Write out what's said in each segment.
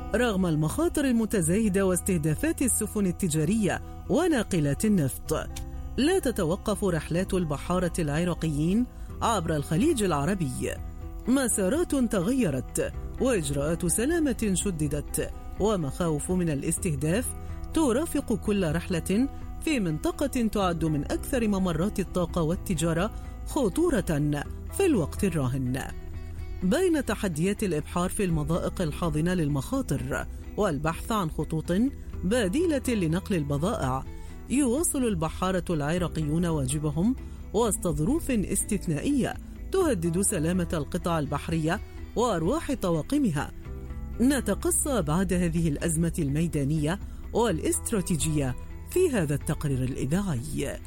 رغم المخاطر المتزايدة واستهدافات السفن التجارية وناقلات النفط. لا تتوقف رحلات البحارة العراقيين عبر الخليج العربي، مسارات تغيرت وإجراءات سلامة شددت، ومخاوف من الاستهداف ترافق كل رحلة في منطقة تعد من أكثر ممرات الطاقة والتجارة خطورة في الوقت الراهن. بين تحديات الإبحار في المضائق الحاضنة للمخاطر والبحث عن خطوط بديلة لنقل البضائع، يواصل البحارة العراقيون واجبهم وسط ظروف استثنائية تهدد سلامة القطع البحرية وأرواح طواقمها. نتقصى أبعاد هذه الأزمة الميدانية والاستراتيجية في هذا التقرير الإذاعي.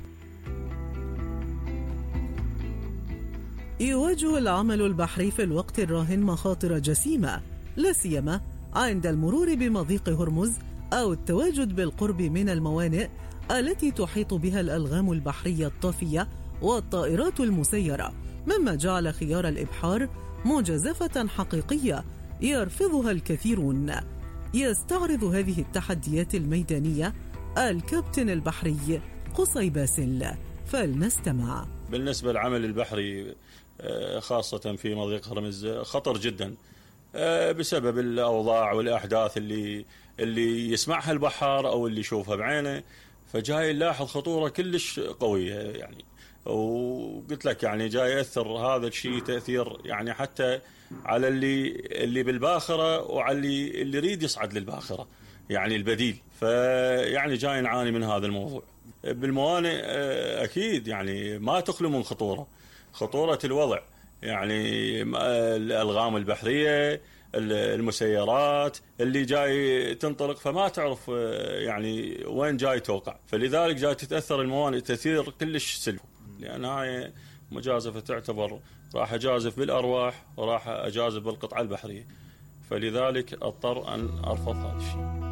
يواجه العمل البحري في الوقت الراهن مخاطر جسيمة، لا سيما عند المرور بمضيق هرمز أو التواجد بالقرب من الموانئ التي تحيط بها الألغام البحرية الطافية والطائرات المسيرة، مما جعل خيار الإبحار مجازفة حقيقية يرفضها الكثيرون. يستعرض هذه التحديات الميدانية الكابتن البحري قصي باسل، فلنستمع. بالنسبة للعمل البحري خاصة في مضيق هرمز خطر جدا بسبب الأوضاع والأحداث اللي يسمعها البحار أو اللي يشوفها بعينه، فجاي نلاحظ خطورة كلش قوية يعني. وقلت لك يعني جاي يأثر هذا الشيء تأثير يعني حتى على اللي بالباخرة وعلى اللي يريد يصعد للباخرة يعني البديل، فيعني جاي نعاني من هذا الموضوع. بالموانئ أكيد يعني ما تخلو من خطورة الوضع، يعني الألغام البحرية، المسيرات اللي جاي تنطلق، فما تعرف يعني وين جاي توقع، فلذلك جاي تتأثر الموانئ تأثير كلش سلبي، لأن هاي مجازفة تعتبر راح أجازف بالأرواح وراح أجازف بالقطعة البحرية، فلذلك أضطر أن أرفض هذا الشيء.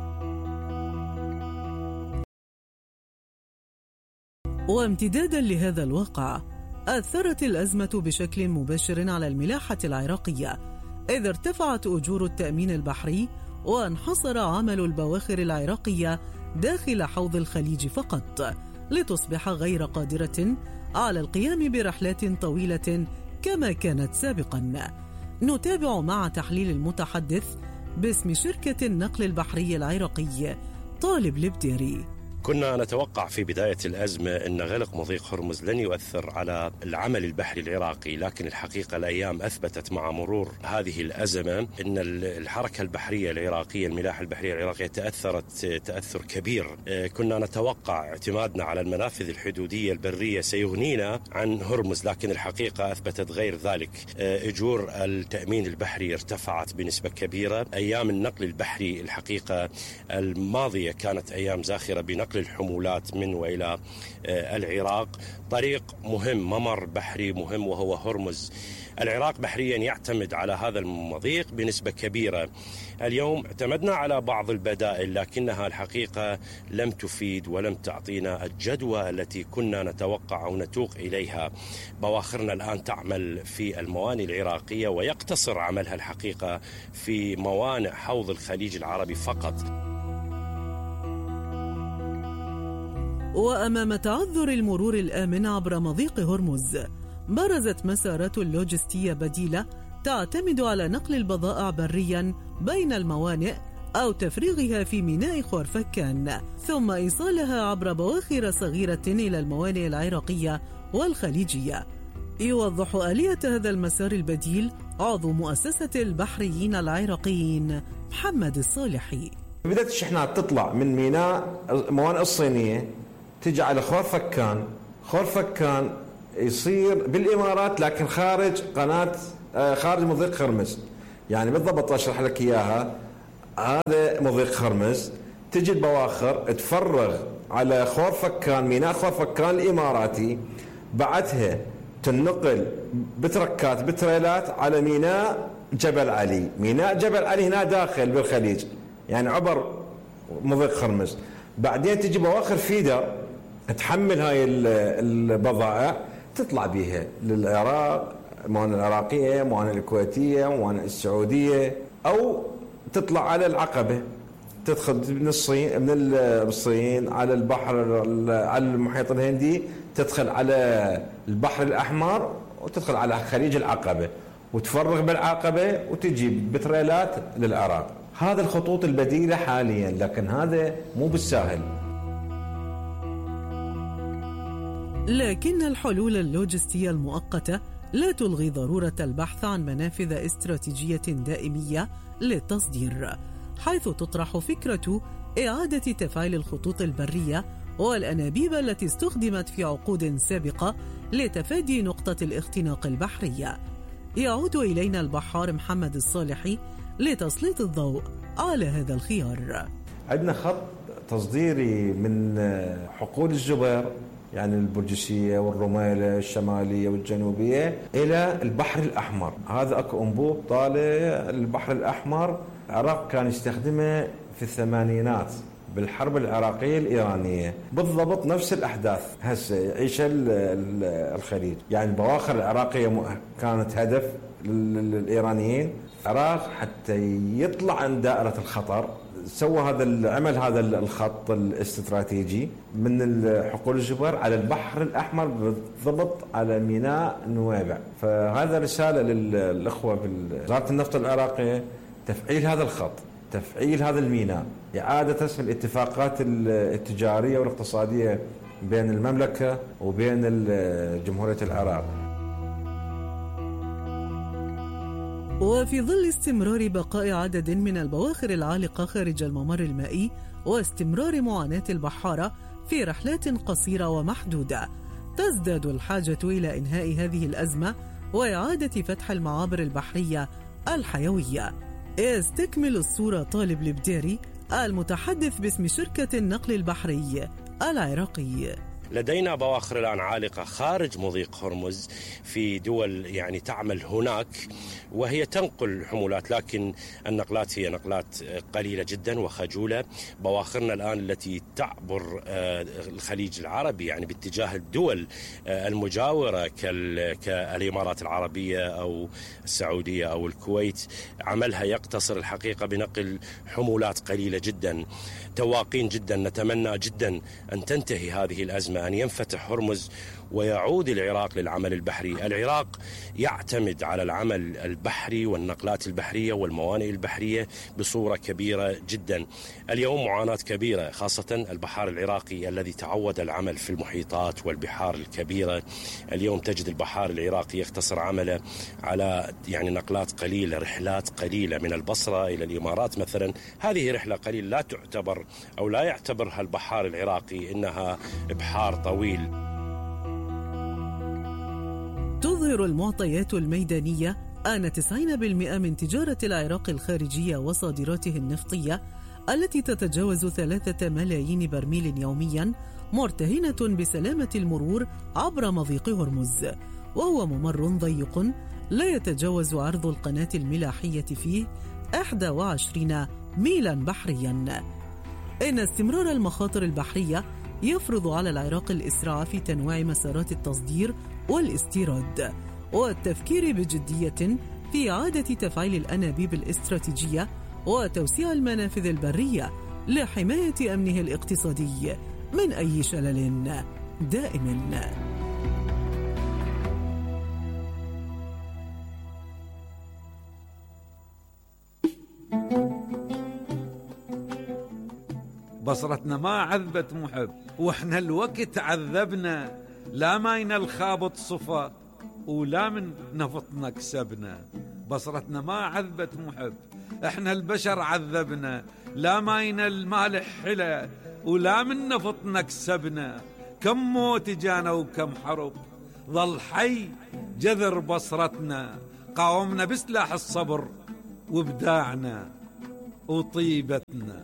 وامتدادا لهذا الواقع، أثرت الأزمة بشكل مباشر على الملاحة العراقية، إذ ارتفعت أجور التأمين البحري وانحصر عمل البواخر العراقية داخل حوض الخليج فقط، لتصبح غير قادرة على القيام برحلات طويلة كما كانت سابقا. نتابع مع تحليل المتحدث باسم شركة النقل البحري العراقي طالب البديري. كنا نتوقع في بداية الأزمة أن غلق مضيق هرمز لن يؤثر على العمل البحري العراقي، لكن الحقيقة الأيام أثبتت مع مرور هذه الأزمة أن الحركة البحرية العراقية، الملاحة البحرية العراقية تأثرت تأثر كبير. كنا نتوقع اعتمادنا على المنافذ الحدودية البرية سيغنينا عن هرمز، لكن الحقيقة أثبتت غير ذلك. أجور التأمين البحري ارتفعت بنسبة كبيرة. أيام النقل البحري الحقيقة الماضية كانت أيام زاخرة بنقل الحمولات من وإلى العراق. طريق مهم، ممر بحري مهم وهو هرمز. العراق بحريا يعتمد على هذا المضيق بنسبة كبيرة. اليوم اعتمدنا على بعض البدائل، لكنها الحقيقة لم تفيد ولم تعطينا الجدوى التي كنا نتوقع أو نتوق إليها. بواخرنا الآن تعمل في الموانئ العراقية، ويقتصر عملها الحقيقة في موانئ حوض الخليج العربي فقط. وأمام تعذر المرور الآمن عبر مضيق هرمز، برزت مسارات لوجستية بديلة تعتمد على نقل البضائع بريا بين الموانئ أو تفريغها في ميناء خورفكان، ثم إيصالها عبر بواخر صغيرة إلى الموانئ العراقية والخليجية. يوضح آلية هذا المسار البديل عضو مؤسسة البحريين العراقيين محمد الصالحي. بدأت الشحنات تطلع من ميناء موانئ الصينية تجي على خورفكان يصير بالإمارات، لكن خارج قناة خارج مضيق هرمز. يعني بالضبط أشرح لك إياها، هذا مضيق هرمز، تجي البواخر تفرغ على خورفكان، ميناء خورفكان الإماراتي، بعدها تنقل بتركات بتريلات على ميناء جبل علي. ميناء جبل علي هنا داخل بالخليج، يعني عبر مضيق هرمز. بعدين تجي بواخر فيدر تحمل هاي البضائع تطلع بيها للعراق، موانئ العراقية، موانئ الكويتية، موانئ السعودية، أو تطلع على العقبة، تدخل من الصين، من الصين على البحر، على المحيط الهندي، تدخل على البحر الأحمر وتدخل على خليج العقبة وتفرغ بالعقبة وتجيب بتريلات للعراق. هذا الخطوط البديلة حاليا، لكن هذا مو بالساهل. لكن الحلول اللوجستية المؤقتة لا تلغي ضرورة البحث عن منافذ استراتيجية دائمية للتصدير، حيث تطرح فكرة إعادة تفعيل الخطوط البرية والأنابيب التي استخدمت في عقود سابقة لتفادي نقطة الاختناق البحرية. يعود إلينا البحار محمد الصالحي لتسليط الضوء على هذا الخيار. عندنا خط تصديري من حقول الزبير، يعني البرجسية والرميلة الشمالية والجنوبية، إلى البحر الأحمر. هذا أكو أنبوب طالع البحر الأحمر. العراق كان يستخدمه في الثمانينات بالحرب العراقية الإيرانية، بالضبط نفس الأحداث هسه يعيش الخليج. يعني البواخر العراقية كانت هدف للإيرانيين. العراق حتى يطلع عن دائرة الخطر سوى عمل هذا الخط الاستراتيجي من حقول الزبير على البحر الأحمر، بالضبط على ميناء نويبع. فهذا رسالة للأخوة بوزارة النفط العراقية، تفعيل هذا الخط، تفعيل هذا الميناء، إعادة رسم الاتفاقات التجارية والاقتصادية بين المملكة وبين جمهورية العراق. وفي ظل استمرار بقاء عدد من البواخر العالقة خارج الممر المائي واستمرار معاناة البحارة في رحلات قصيرة ومحدودة، تزداد الحاجة إلى إنهاء هذه الأزمة وإعادة فتح المعابر البحرية الحيوية. يستكمل الصورة طالب البديري المتحدث باسم شركة النقل البحري العراقي. لدينا بواخر الآن عالقة خارج مضيق هرمز في دول يعني تعمل هناك، وهي تنقل حمولات، لكن النقلات هي نقلات قليلة جدا وخجولة. بواخرنا الآن التي تعبر الخليج العربي يعني باتجاه الدول المجاورة كالإمارات العربية أو السعودية أو الكويت، عملها يقتصر الحقيقة بنقل حمولات قليلة جدا. تواقين جدا، نتمنى جدا أن تنتهي هذه الأزمة، أن ينفتح هرمز ويعود العراق للعمل البحري. العراق يعتمد على العمل البحري والنقلات البحرية والموانئ البحرية بصورة كبيرة جدا. اليوم معاناة كبيرة، خاصة البحار العراقي الذي تعود العمل في المحيطات والبحار الكبيرة. اليوم تجد البحار العراقي يقتصر عمله على يعني نقلات قليلة، رحلات قليلة من البصرة إلى الإمارات مثلا. هذه رحلة قليلة لا تعتبر أو لا يعتبرها البحار العراقي إنها بحار طويل. تظهر المعطيات الميدانية أن 90% من تجارة العراق الخارجية وصادراته النفطية التي تتجاوز 3 ملايين برميل يوميا مرتهنة بسلامة المرور عبر مضيق هرمز، وهو ممر ضيق لا يتجاوز عرض القناة الملاحية فيه 21 ميلا بحريا. إن استمرار المخاطر البحرية يفرض على العراق الإسراع في تنويع مسارات التصدير والاستيراد، والتفكير بجدية في إعادة تفعيل الأنابيب الاستراتيجية وتوسيع المنافذ البرية لحماية أمنه الاقتصادي من أي شلل دائم. بصرتنا ما عذبت محب، واحنا الوقت عذبنا، لا ماينا الخابط صفا ولا من نفطنا كسبنا. بصرتنا ما عذبت محب، احنا البشر عذبنا، لا ماينا المالح حلا ولا من نفطنا كسبنا. كم موت جانا وكم حرب، ظل حي جذر بصرتنا، قاومنا بسلاح الصبر وابداعنا وطيبتنا.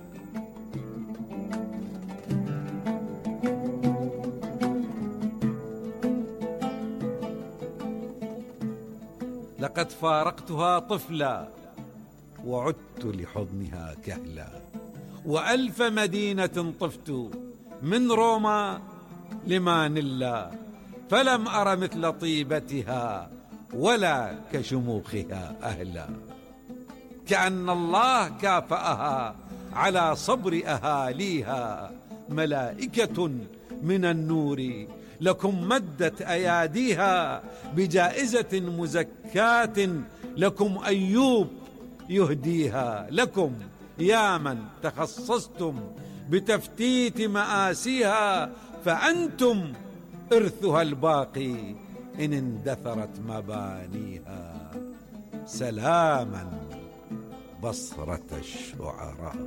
لقد فارقتها طفلا وعدت لحضنها كهلا، وألف مدينة طفت من روما لمانيلا، فلم أر مثل طيبتها ولا كشموخها أهلا. كأن الله كافأها على صبر أهاليها. ملائكة من النور لكم مدت أياديها، بجائزة مزكاة لكم أيوب يهديها. لكم يا من تخصصتم بتفتيت مآسيها، فأنتم إرثها الباقي إن اندثرت مبانيها. سلاما بصرة الشعراء.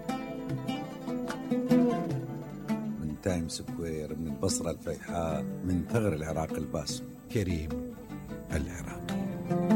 من تايم سكوير، من البصرة الفيحاء، من ثغر العراق الباسم، كريم العراق.